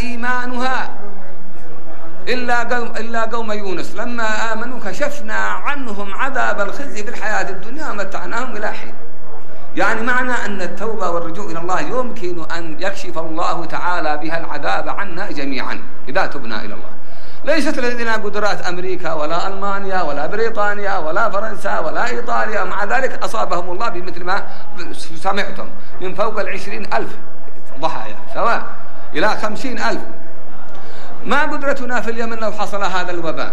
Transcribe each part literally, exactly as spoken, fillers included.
إيمانها إلا قوم, إلا قوم يونس لما آمنوا كشفنا عنهم عذاب الخزي في الحياة الدنيا ومتعناهم إلى حين. يعني معنى أن التوبة والرجوع إلى الله يمكن أن يكشف الله تعالى بها العذاب عنا جميعا إذا تبنا إلى الله. ليست لدينا قدرات أمريكا ولا ألمانيا ولا بريطانيا ولا فرنسا ولا إيطاليا، مع ذلك أصابهم الله بمثل ما سمعتم من فوق العشرين ألف ضحايا سواء إلى خمسين ألف. ما قدرتنا في اليمن لو حصل هذا الوباء؟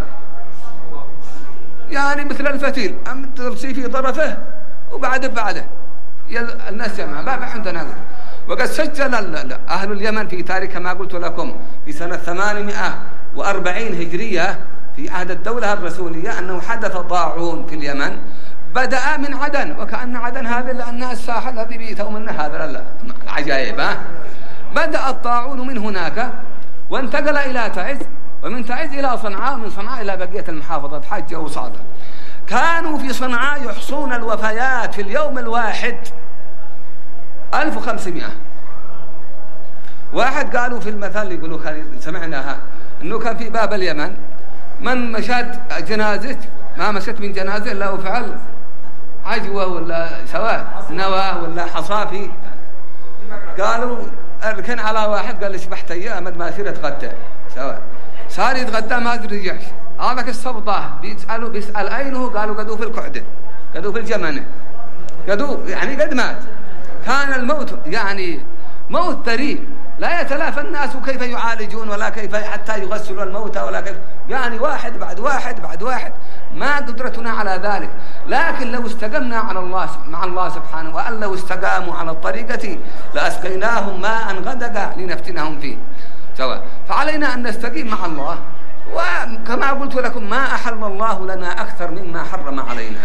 يعني مثل الفتيل أم ترسي في طرفه وبعد بعده الناس جمعا ما عندنا. وقد سجل أهل اليمن في تاريخ كما قلت لكم في سنة ثمانمائة وأربعين هجرية في عهد الدولة الرسولية أنه حدث طاعون في اليمن بدأ من عدن، وكأن عدن هذا لأنها الساحل الذي بيتوا منه هذا العجائب. بدأ الطاعون من هناك وانتقل إلى تعز، ومن تعز إلى صنعاء، ومن صنعاء إلى بقية المحافظة حجة وصعدة. كانوا في صنعاء يحصون الوفيات في اليوم الواحد ألف وخمسمائة واحد. قالوا في المثل يقولوا سمعناها أنه كان في باب اليمن من مشت جنازة ما مشت من جنازة إلا وفعل عجوة ولا سواء نواه ولا حصافي. قالوا أركن على واحد قال شبحت إياه مد ما يصير يتغدى سواء صار يتغدى ما رجعش. هذاك الصبطة بيسألوا بيسأل أينه؟ قالوا قدوا في القعدة، قدوا في الجمنة، قدوا يعني قد مات. كان الموت يعني موت ذريع لا يتلافى الناس كيف يعالجون ولا كيف حتى يغسلوا الموتى ولا كيف، يعني واحد بعد واحد بعد واحد. ما قدرتنا على ذلك، لكن لو استقمنا على الله مع الله سبحانه وأن لو استقاموا على الطريقة لأسقيناهم ماء غدقا لنفتنهم فيه سواء. فعلينا أن نستقيم مع الله، وكما قلت لكم ما أحل الله لنا أكثر مما حرم علينا،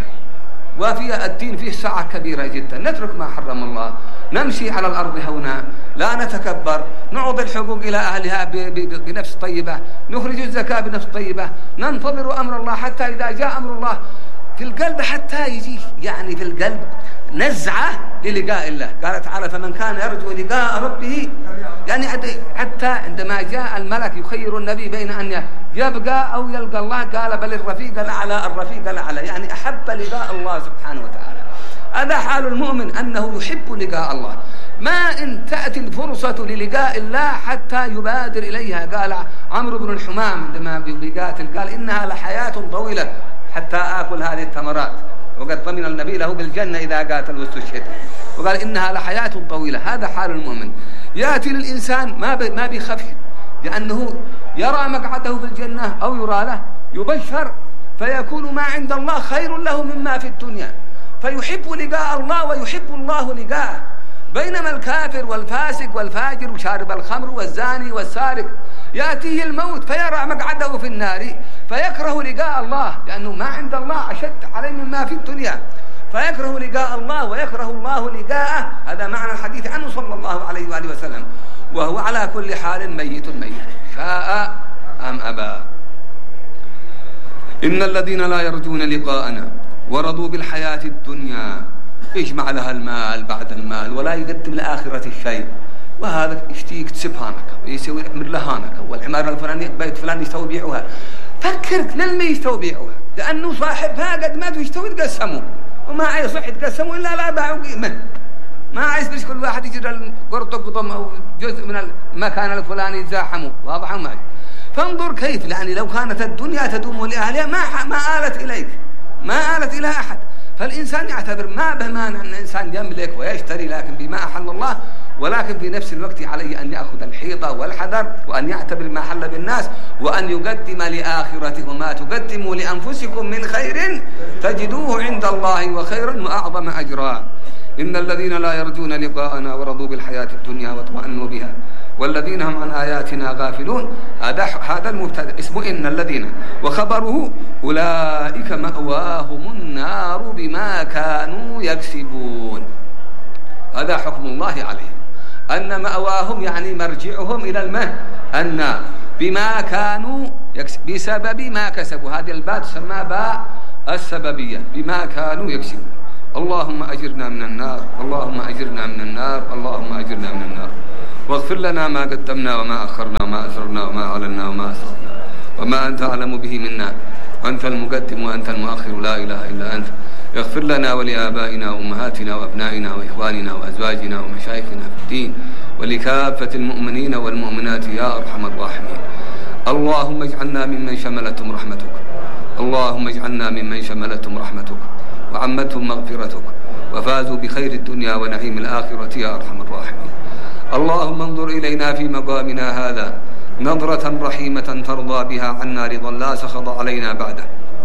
وفي الدين فيه سعة كبيرة جدا. نترك ما حرم الله، نمشي على الأرض هونا، لا نتكبر، نعطي الحقوق إلى أهلها بنفس طيبة، نخرج الزكاة بنفس طيبة، ننتظر أمر الله حتى إذا جاء أمر الله في القلب حتى يجي يعني في القلب نزعة للقاء الله. قال تعالى فمن كان يرجو لقاء ربه، يعني حتى عندما جاء الملك يخير النبي بين أن يبقى أو يلقى الله قال بل الرفيق الأعلى الرفيق الأعلى، يعني أحب لقاء الله سبحانه وتعالى. هذا حال المؤمن أنه يحب لقاء الله، ما إن تأتي الفرصة للقاء الله حتى يبادر إليها. قال عمرو بن الحمام عندما بيقاتل قال إنها لحياة طويلة حتى آكل هذه الثمرات، وقد ضمن النبي له بالجنة إذا قاتل واستشهد، وقال إنها لحياة طويلة. هذا حال المؤمن، يأتي للإنسان ما ما بيخف، لأنه يرى مقعده في الجنة أو يرى له يبشر، فيكون ما عند الله خير له مما في الدنيا، فيحب لقاء الله ويحب الله لقاءه. بينما الكافر والفاسق والفاجر وشارب الخمر والزاني والسارق يأتيه الموت فيرى مقعده في النار فيكره لقاء الله، لأنه ما عند الله أشد عليه مما في الدنيا، فيكره لقاء الله ويكره الله لقاءه. هذا معنى الحديث عنه صلى الله عليه وآله وسلم. وهو على كل حال ميت ميت شاء أم أبى. إن الذين لا يرجون لقاءنا ورضوا بالحياة الدنيا يجمع لها المال بعد المال ولا يقدم لآخرة الشيء، وهذا يشتي يكتسب هانك يسوي يعمر له هانك، والعمارة الفلانية بيت فلان يستوي بيعوها. فكر للمي يستوي بيعوها، لأنه صاحبها قد ما يستوي يتقسموا، وما عايز صح يتقسموا إلا لا باعوا قيمة. ما عايز بس كل واحد يجري القرطق بضم أو جزء من المكان الفلاني يتزاحموا واضح معي. فانظر كيف، يعني لو كانت الدنيا تدوم لأهلها ما ما آلت إليك، ما آلت إلى أحد. فالإنسان يعتبر ما به مانع أن الإنسان يملك ويشتري لكن بما أحل الله، ولكن في نفس الوقت عليه أن يأخذ الحيطة والحذر، وأن يعتبر ما حل بالناس، وأن يقدم لآخرته وما تقدموا لأنفسكم من خير تجدوه عند الله وخيرا وأعظم أجرا. إن الذين لا يرجون لقاءنا ورضوا بالحياة الدنيا واطمأنوا بها والذين هم عن آياتنا غافلون. هذا هذا المبتدأ اسمه إن الذين، وخبره أولئك مأواهم النار بما كانوا يكسبون. هذا حكم الله عليهم، أن مأواهم يعني مرجعهم إلى الماء النار بما كانوا يكسب بسبب ما كسبوا. هذه الباء تسمى باء السببية، بما كانوا يكسبون. اللهم أجرنا من النار، اللهم أجرنا من النار، اللهم أجرنا من النار. واغفر لنا ما قدمنا وما أخرنا وما أسررنا وما أعلنا وما أسررنا وما أنت أعلم به منا، أنت المقدم وأنت المؤخر، لا إله إلا أنت. اغفر لنا ولآبائنا وأمهاتنا وأبنائنا وإخواننا وأزواجنا ومشايخنا في الدين ولكافة المؤمنين والمؤمنات يا أرحم الراحمين. اللهم اجعلنا ممن شملتهم رحمتك، اللهم اجعلنا ممن شملتهم رحمتك وعمتهم مغفرتك وفازوا بخير الدنيا ونعيم الآخرة يا أرحم الراحمين. اللهم انظر إلينا في مقامنا هذا نظرة رحيمة ترضى بها عنا رضا لا سخط علينا بعده،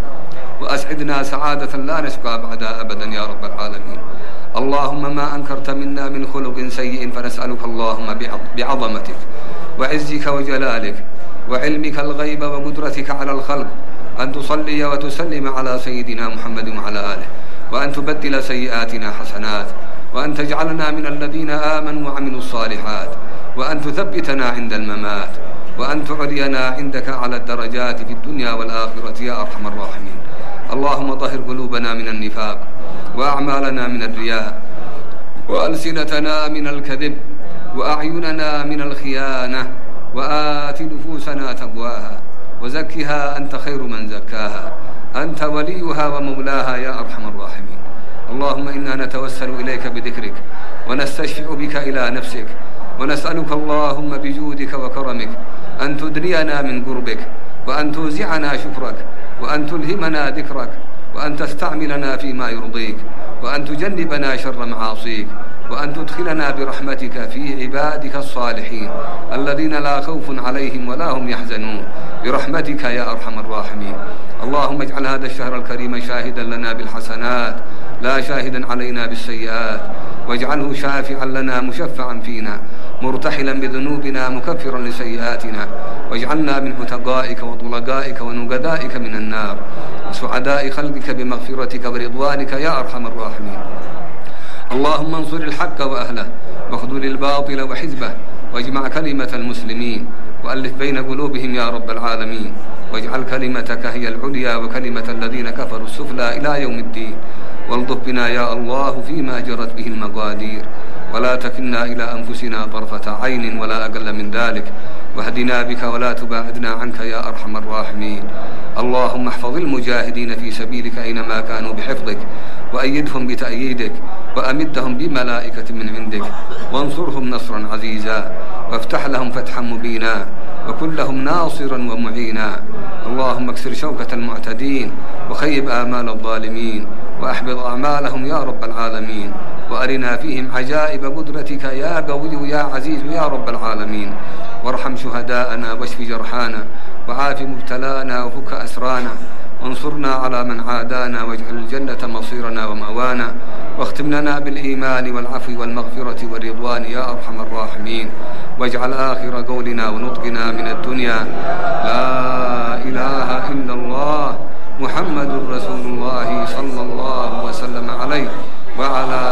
وأسعدنا سعادة لا نشقى بعدها أبدا يا رب العالمين. اللهم ما أنكرت منا من خلق سيء فنسألك اللهم بعظمتك وعزك وجلالك وعلمك الغيب وقدرتك على الخلق أن تصلي وتسلم على سيدنا محمد وعلى آله، وأن تبدل سيئاتنا حسنات، وأن تجعلنا من الذين آمنوا وعملوا الصالحات، وأن تثبتنا عند الممات، وأن تعلينا عندك على الدرجات في الدنيا والآخرة يا أرحم الراحمين. اللهم طهر قلوبنا من النفاق وأعمالنا من الرياء وألسنتنا من الكذب وأعيننا من الخيانة، وآت نفوسنا تقواها وزكها أنت خير من زكاها، أنت وليها ومولاها يا أرحم الراحمين. اللهم إنا نتوسل إليك بذكرك ونستشفع بك إلى نفسك، ونسألك اللهم بجودك وكرمك أن تدرينا من قربك، وأن توزعنا شكرك، وأن تلهمنا ذكرك، وأن تستعملنا فيما يرضيك، وأن تجنبنا شر معاصيك، وأن تدخلنا برحمتك في عبادك الصالحين الذين لا خوف عليهم ولا هم يحزنون برحمتك يا أرحم الراحمين. اللهم اجعل هذا الشهر الكريم شاهدا لنا بالحسنات لا شاهدا علينا بالسيئات، واجعله شافعا لنا مشفعا فينا مرتحلا بذنوبنا مكفرا لسيئاتنا، واجعلنا من عتقائك وطلقائك ونقدائك من النار وسعداء خلقك بمغفرتك ورضوانك يا أرحم الراحمين. اللهم انصر الحق وأهله واخذل الباطل وحزبه، واجمع كلمة المسلمين وألف بين قلوبهم يا رب العالمين، واجعل كلمتك هي العليا وكلمة الذين كفروا السفلى إلى يوم الدين. والطف بنا يا الله فيما جرت به المقادير، ولا تكلنا إلى أنفسنا طرفة عين ولا أقل من ذلك، واهدنا بك ولا تباعدنا عنك يا أرحم الراحمين. اللهم احفظ المجاهدين في سبيلك أينما كانوا بحفظك، وأيدهم بتأييدك، وأمدهم بملائكة من عندك، وانصرهم نصرا عزيزا، وافتح لهم فتحا مبينا، وكن لهم ناصرا ومعينا. اللهم اكسر شوكة المعتدين، وخيب آمال الظالمين، وأحبط أعمالهم يا رب العالمين، وأرنا فيهم عجائب قدرتك يا قوي يا عزيز يا رب العالمين. وارحم شهداءنا واشف جرحانا، وعاف مبتلانا وفك أسرانا، وانصرنا على من عادانا، واجعل الجنة مصيرنا ومأوانا، واختم لنا بالإيمان والعفو والمغفرة والرضوان يا أرحم الراحمين. واجعل آخر قولنا ونطقنا من الدنيا لا إله إلا الله محمد رسول الله صلى الله وسلم عليه وعلى